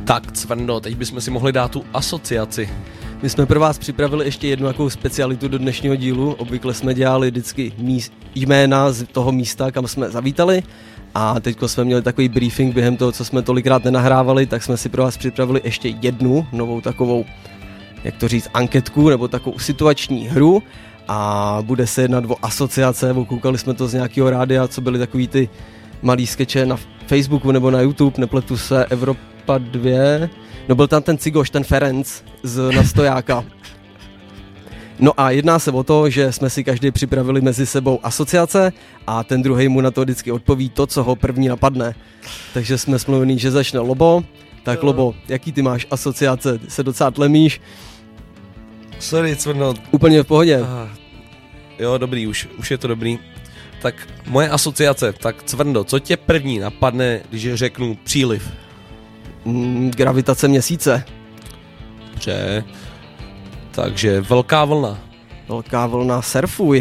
Tak, Cvrndo, teď bychom si mohli dát tu asociaci. My jsme pro vás připravili ještě jednu takovou specialitu do dnešního dílu. Obvykle jsme dělali vždycky jména z toho místa, kam jsme zavítali. A teď jsme měli takový briefing během toho, co jsme tolikrát nenahrávali, tak jsme si pro vás připravili ještě jednu novou takovou, jak to říct, anketku nebo takovou situační hru. A bude se jednat o asociace, koukali jsme to z nějakého rádia, co byly takový ty malý skeče na Facebooku nebo na YouTube, nepletu se, Evropa 2. No byl tam ten Cigoš, ten Ferenc z Nastojáka. No a jedná se o to, že jsme si každý připravili mezi sebou asociace a ten druhej mu na to vždycky odpoví to, co ho první napadne. Takže jsme smluvení, že začne Lobo. Tak Lobo, jaký ty máš asociace? Ty se docela tlemíš. Sorry, Cvrno. Úplně v pohodě. Jo, dobrý, už je to dobrý. Tak moje asociace, tak Cvrndo, co tě první napadne, když řeknu příliv? Gravitace Měsíce. Dobře. Takže velká vlna. Velká vlna, surfuj.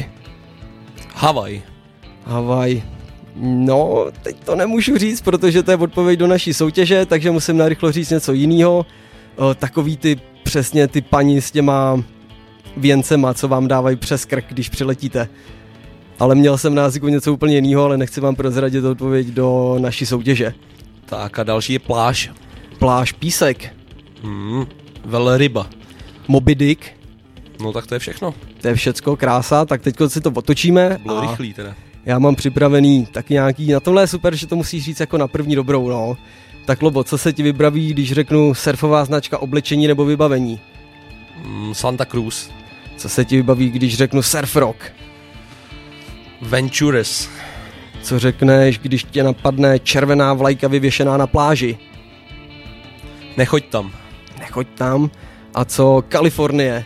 Havaj. No, teď to nemůžu říct, protože to je odpověď do naší soutěže, takže musím narychlo říct něco jiného. Takový ty, přesně ty paní s těma věncema, co vám dávají přes krk, když přiletíte. Ale měl jsem na jazyku něco úplně jiného, ale nechci vám prozradit odpověď do naší soutěže. Tak a další je pláž. Pláž, písek. Velryba. Moby Dick. No tak to je všechno. To je všecko, krása, tak teď si to otočíme. Bylo rychlý teda. Já mám připravený tak nějaký, na tomhle je super, že to musíš říct jako na první dobrou, no. Tak Lobo, co se ti vybraví, když řeknu surfová značka oblečení nebo vybavení? Santa Cruz. Co se ti vybaví, když řeknu surf rock? Ventures. Co řekneš, když tě napadne červená vlajka vyvěšená na pláži? Nechoď tam. A co Kalifornie?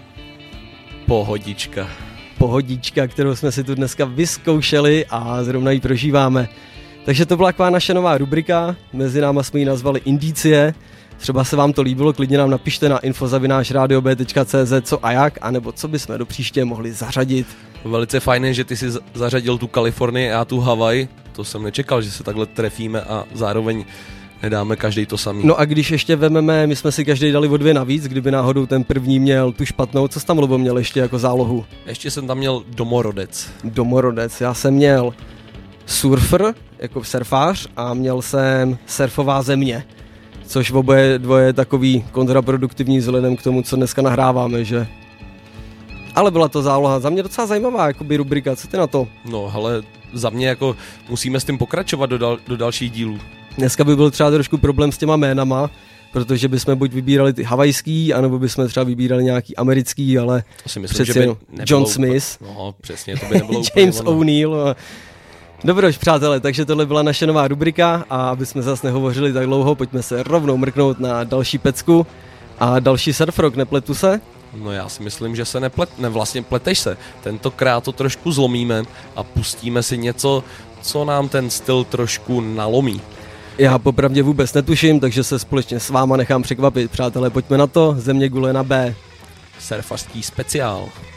Pohodička, kterou jsme si tu dneska vyzkoušeli a zrovna ji prožíváme. Takže to byla taková naše nová rubrika, mezi náma jsme ji nazvali Indicie. Třeba se vám to líbilo, klidně nám napište na info@radiob.cz co a jak, anebo co bychom do příště mohli zařadit. Velice fajn, že ty si zařadil tu Kalifornii a tu Havaj. To jsem nečekal, že se takhle trefíme a zároveň nedáme každý to samý. No a když ještě vememe, my jsme si každý dali o 2 navíc, kdyby náhodou ten první měl tu špatnou, co jsi tam Lobo měl ještě jako zálohu? Ještě jsem tam měl domorodec. Já jsem měl surfer, jako surfář, a měl jsem surfová země. Což oboje dvoje je takový kontraproduktivní vzhledem k tomu, co dneska nahráváme, že? Ale byla to záloha, za mě docela zajímavá jakoby rubrika, co ty na to? No hele, za mě jako musíme s tím pokračovat do dalších dílů. Dneska by byl třeba trošku problém s těma jménama, protože bychom buď vybírali ty havajský, anebo bychom třeba vybírali nějaký americký, ale to si myslím, že by John Smith. No, přesně, to by nebylo úplně James O'Neill. Dobroš, přátelé, takže tohle byla naše nová rubrika a aby jsme zase nehovořili tak dlouho, pojďme se rovnou mrknout na další pecku a další surf rock, nepletu se? No já si myslím, že se vlastně pleteš se. Tentokrát to trošku zlomíme a pustíme si něco, co nám ten styl trošku nalomí. Já popravdě vůbec netuším, takže se společně s váma nechám překvapit. Přátelé, pojďme na to, Země gule na B. Surfařský speciál.